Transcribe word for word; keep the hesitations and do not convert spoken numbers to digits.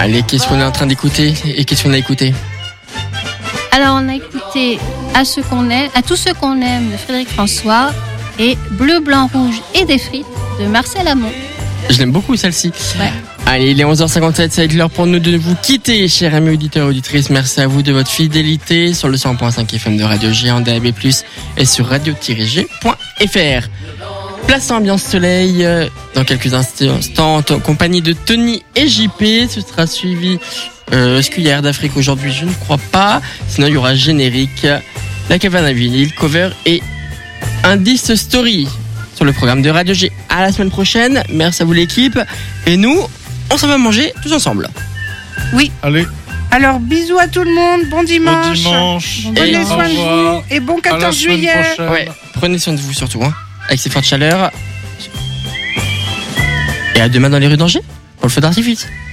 Allez, qu'est-ce qu'on est en train d'écouter et qu'est-ce qu'on a écouté? Alors, on a écouté à ceux qu'on aime, à tous ceux qu'on aime de Frédéric François et Bleu, Blanc, Rouge et des frites de Marcel Amont. Je l'aime beaucoup celle-ci. Ouais. Allez, il est onze heures cinquante-sept, c'est l'heure pour nous de vous quitter, chers amis auditeurs et auditrices. Merci à vous de votre fidélité sur le cent point cinq F M de Radio G en D A B plus, et sur radio tiret g point f r. Place ambiance soleil euh, dans quelques instants en compagnie de Tony et J P. Ce sera suivi euh, est-ce qu'il y a Air d'Afrique aujourd'hui? Je ne crois pas. Sinon il y aura générique, la cabane à vinyle, cover et indice story sur le programme de Radio G. À la semaine prochaine. Merci à vous l'équipe. Et nous, on s'en va manger tous ensemble. Oui. Allez. Alors bisous à tout le monde. Bon dimanche. Bon dimanche. Prenez soin de vous et bon quatorze juillet. Ouais. Prenez soin de vous surtout, hein, avec ces fortes chaleurs. Et à demain dans les rues d'Angers pour le feu d'artifice.